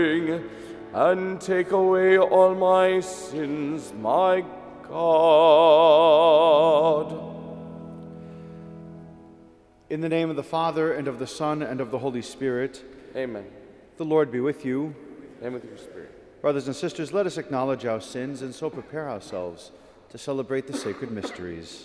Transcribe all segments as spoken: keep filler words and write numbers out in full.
and take away all my sins, my God. In the name of the Father, and of the Son, and of the Holy Spirit. Amen. The Lord be with you. And with your spirit. Brothers and sisters, let us acknowledge our sins and so prepare ourselves to celebrate the sacred mysteries.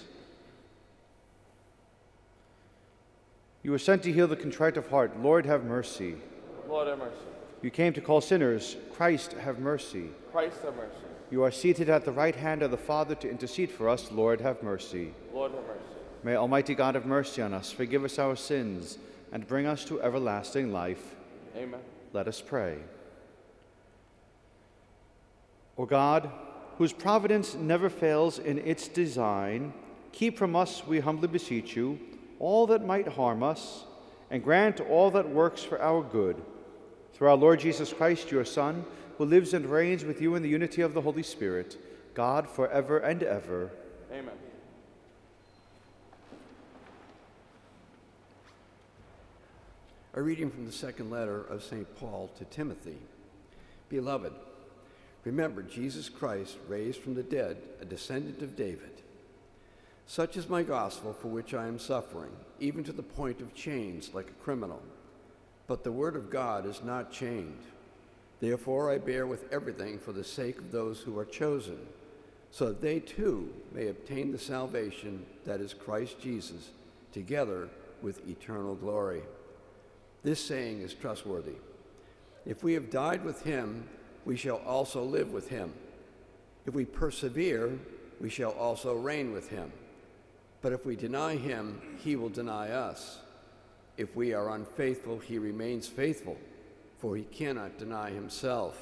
You were sent to heal the contrite of heart. Lord, have mercy. Lord, have mercy. You came to call sinners. Christ, have mercy. Christ, have mercy. You are seated at the right hand of the Father to intercede for us. Lord, have mercy. Lord, have mercy. May Almighty God have mercy on us, forgive us our sins, and bring us to everlasting life. Amen. Let us pray. O God, whose providence never fails in its design, keep from us, we humbly beseech you, all that might harm us, and grant all that works for our good. Through our Lord Jesus Christ, your Son, who lives and reigns with you in the unity of the Holy Spirit, God, forever and ever. Amen. A reading from the second letter of Saint Paul to Timothy. Beloved, remember Jesus Christ, raised from the dead, a descendant of David. Such is my gospel, for which I am suffering, even to the point of chains like a criminal. But the word of God is not chained. Therefore I bear with everything for the sake of those who are chosen, so that they too may obtain the salvation that is Christ Jesus, together with eternal glory. This saying is trustworthy. If we have died with him, we shall also live with him. If we persevere, we shall also reign with him. But if we deny him, he will deny us. If we are unfaithful, he remains faithful, for he cannot deny himself.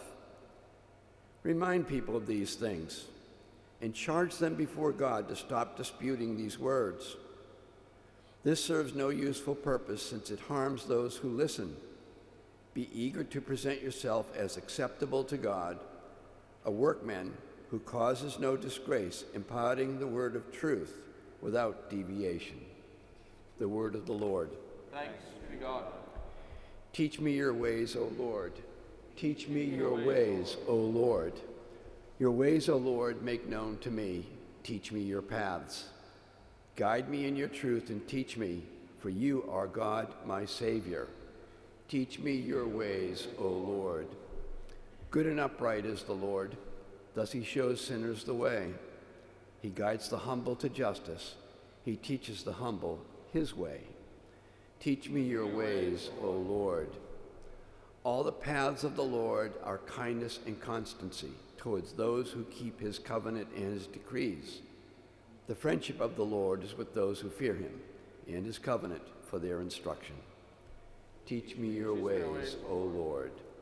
Remind people of these things, and charge them before God to stop disputing these words. This serves no useful purpose, since it harms those who listen. Be eager to present yourself as acceptable to God, a workman who causes no disgrace, imparting the word of truth without deviation. The word of the Lord. Thanks be God. Teach me your ways, O Lord. Teach me your ways, O Lord. Your ways, O Lord, make known to me. Teach me your paths. Guide me in your truth and teach me, for you are God, my Savior. Teach me your ways, O Lord. Good and upright is the Lord. Thus he shows sinners the way. He guides the humble to justice. He teaches the humble his way. Teach me your ways, O Lord. All the paths of the Lord are kindness and constancy towards those who keep his covenant and his decrees. The friendship of the Lord is with those who fear him, and his covenant for their instruction. Teach me your ways, O Lord.